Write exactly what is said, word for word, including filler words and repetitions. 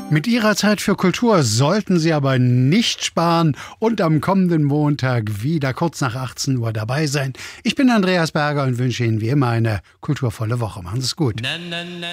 Mit Ihrer Zeit für Kultur sollten Sie aber nicht sparen und am kommenden Montag wieder kurz nach achtzehn Uhr dabei sein. Ich bin Andreas Berger und wünsche Ihnen wie immer eine kulturvolle Woche. Machen Sie es gut.